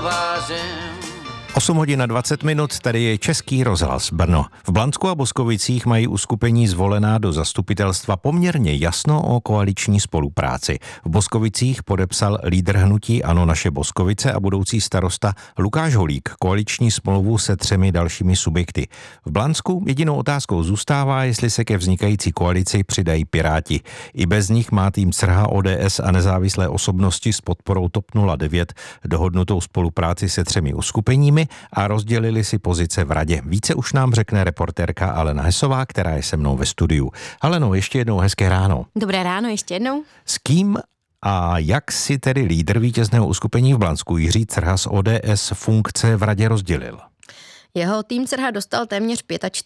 vážím. 8 hodin a 20 minut, tady je Český rozhlas Brno. V Blansku a Boskovicích mají uskupení zvolená do zastupitelstva poměrně jasno o koaliční spolupráci. V Boskovicích podepsal lídr hnutí ANO Naše Boskovice a budoucí starosta Lukáš Holík koaliční smlouvu se 3 dalšími subjekty. V Blansku jedinou otázkou zůstává, jestli se ke vznikající koalici přidají Piráti. I bez nich má tým Crha, ODS a nezávislé osobnosti s podporou TOP 09 dohodnutou spolupráci se 3 uskupeními a rozdělili si pozice v radě. Více už nám řekne reportérka Alena Hesová, která je se mnou ve studiu. Aleno, ještě jednou hezké ráno. Dobré ráno, ještě jednou. S kým a jak si tedy lídr vítězného uskupení v Blansku Jiří Crha z ODS funkce v radě rozdělil? Jeho tým Crha dostal téměř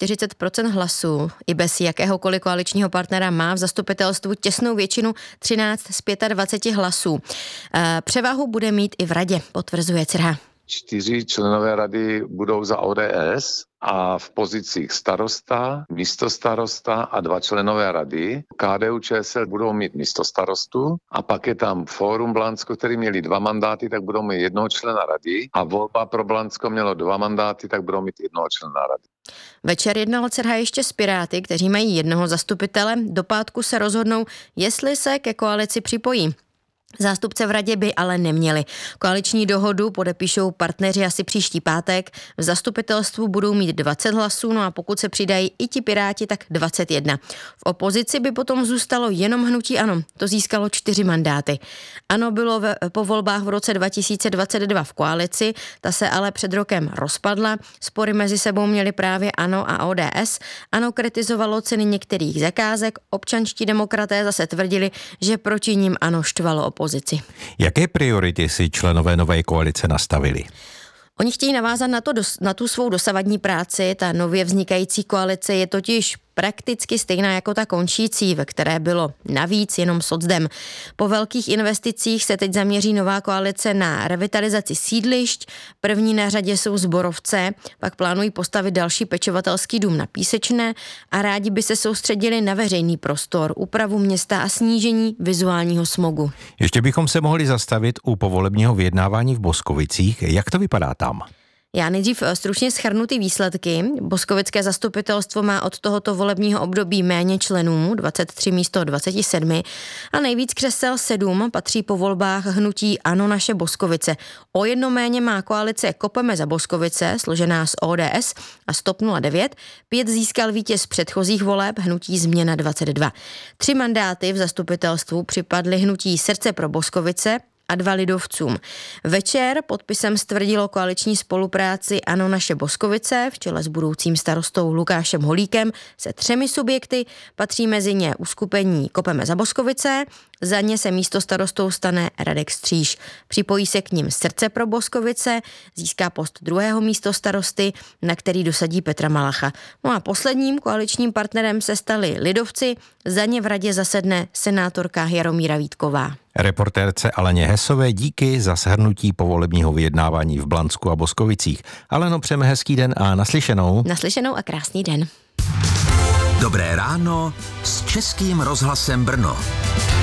45% hlasů. I bez jakéhokoliv koaličního partnera má v zastupitelstvu těsnou většinu 13 z 25 hlasů. Převahu bude mít i v radě, potvrzuje Crha. 4 členové rady budou za ODS a v pozicích starosta, místostarosta a 2 členové rady. KDU-ČSL budou mít místostarostu a pak je tam Fórum Blansko, který měli 2 mandáty, tak budou mít 1 člena rady a Volba pro Blansko mělo 2 mandáty, tak budou mít 1 člena rady. Večer jednal Crha ještě s Piráty, kteří mají 1 zastupitele. Do pátku se rozhodnou, jestli se ke koalici připojí. Zástupce v radě by ale neměli. Koaliční dohodu podepíšou partneři asi příští pátek. V zastupitelstvu budou mít 20 hlasů, no a pokud se přidají i ti Piráti, tak 21. V opozici by potom zůstalo jenom hnutí ANO. To získalo 4 mandáty. ANO bylo po volbách v roce 2022 v koalici, ta se ale před rokem rozpadla. Spory mezi sebou měly právě ANO a ODS. ANO kritizovalo ceny některých zakázek, občanští demokraté zase tvrdili, že proti nim ANO štvalo opozici. Jaké priority si členové nové koalice nastavili? Oni chtějí navázat na tu svou dosavadní práci. Ta nově vznikající koalice je totiž prakticky stejná jako ta končící, ve které bylo navíc jenom socdem. Po velkých investicích se teď zaměří nová koalice na revitalizaci sídlišť. První na řadě jsou Zborovce, pak plánují postavit další pečovatelský dům na Písečné a rádi by se soustředili na veřejný prostor, úpravu města a snížení vizuálního smogu. Ještě bychom se mohli zastavit u povolebního vyjednávání v Boskovicích. Jak to vypadá tam? Já nejdřív stručně shrnu ty výsledky. Boskovické zastupitelstvo má od tohoto volebního období méně členů, 23 místo 27 a nejvíc křesel 7 patří po volbách hnutí ANO Naše Boskovice. O 1 méně má koalice Kopeme za Boskovice, složená z ODS a z TOP 09. 5 získal vítěz předchozích voleb hnutí Změna 22. 3 mandáty v zastupitelstvu připadly hnutí Srdce pro Boskovice a 2 lidovcům. Večer podpisem stvrdilo koaliční spolupráci ANO Naše Boskovice v čele s budoucím starostou Lukášem Holíkem se 3 subjekty, patří mezi ně uskupení Kopeme za Boskovice, za ně se místostarostou stane Radek Stříž. Připojí se k nim Srdce pro Boskovice, získá post 2. místostarosty, na který dosadí Petra Malacha. No a posledním koaličním partnerem se stali lidovci, za ně v radě zasedne senátorka Jaromíra Vítková. Reportérce Aleně Hesové díky za shrnutí povolebního vyjednávání v Blansku a Boskovicích. Aleno, přejeme hezký den a naslyšenou. Naslyšenou a krásný den. Dobré ráno s Českým rozhlasem Brno.